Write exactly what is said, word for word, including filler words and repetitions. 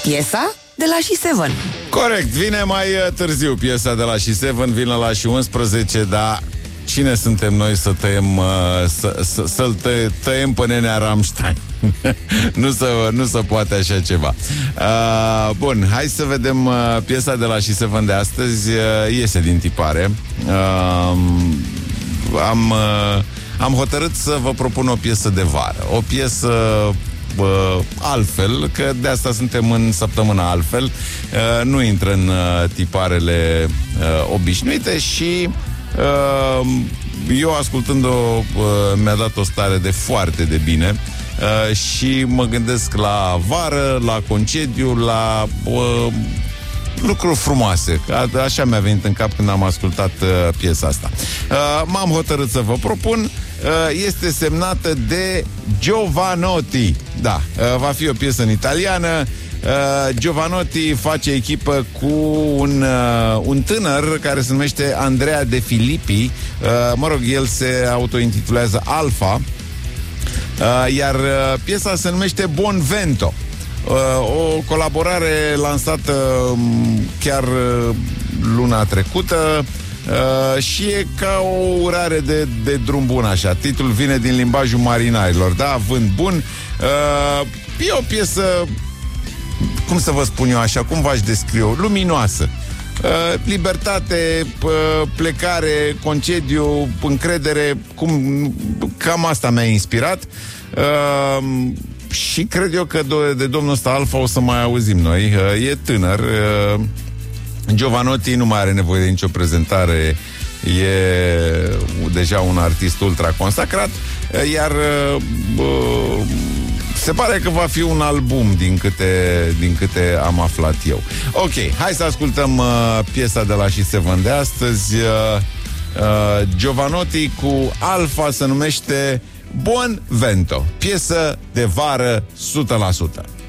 Piesa de la She Seven. Corect, vine mai târziu piesa de la She Seven, vine la She unsprezece, dar cine suntem noi să tăiem, să, să, să-l tă, tăiem pe nenea Rammstein? nu, să, nu se poate așa ceva. Uh, bun, hai să vedem uh, piesa de la She Seven de astăzi. Uh, iese din tipare. Uh, am, uh, am hotărât să vă propun o piesă de vară. O piesă uh, altfel, că de asta suntem în săptămâna altfel. Uh, nu intră în uh, tiparele uh, obișnuite și uh, eu ascultând-o uh, mi-a dat o stare de foarte de bine. Uh, și mă gândesc la vară, la concediu, la uh, lucruri frumoase. Așa mi-a venit în cap când am ascultat uh, piesa asta. Uh, m-am hotărât să vă propun. Uh, este semnată de Jovanotti. Da, uh, va fi o piesă în italiană. Uh, Jovanotti face echipă cu un, uh, un tânăr care se numește Andrea De Filippi. Uh, mă rog, el se autointitulează Alfa. Uh, iar uh, piesa se numește Buon Vento. Uh, o colaborare lansată um, chiar uh, luna trecută uh, și e ca o urare de, de drum bun, așa. Titlul vine din limbajul marinarilor, da? Vânt bun. Uh, e o piesă, cum să vă spun eu așa, cum v-aș descrie-o? Luminoasă. Uh, libertate, uh, plecare, concediu, încredere, cum, cam asta mi-a inspirat. Uh, și cred eu că de, de domnul ăsta Alfa o să mai auzim noi. Uh, e tânăr. Uh, Jovanotti nu mai are nevoie de nicio prezentare. E deja un artist ultra consacrat. Uh, iar uh, se pare că va fi un album din câte, din câte am aflat eu. Ok, hai să ascultăm uh, piesa de la She Seven de astăzi. uh, uh, Jovanotti cu Alfa, se numește Buon Vento. Piesă de vară o sută la sută.